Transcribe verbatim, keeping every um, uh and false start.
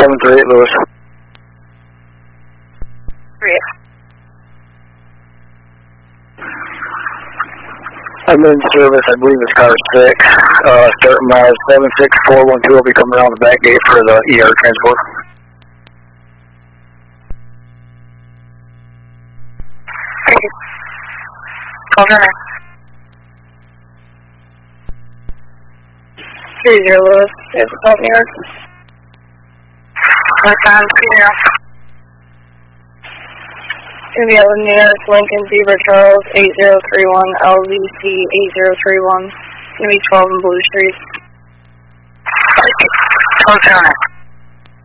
seven three eight Lewis. three eight. I'm in service, I believe it's car six. Uh, starting my seven six four one two will be coming around the back gate for the E R transport. Thank you. Call Turner. three zero Lewis, is South New York. North time, three zero. Gonna be out of New York, Lincoln, Zebra, Charles, eight zero three one, L V C eight zero three one. Gonna be twelve in Blue Street. Call Turner.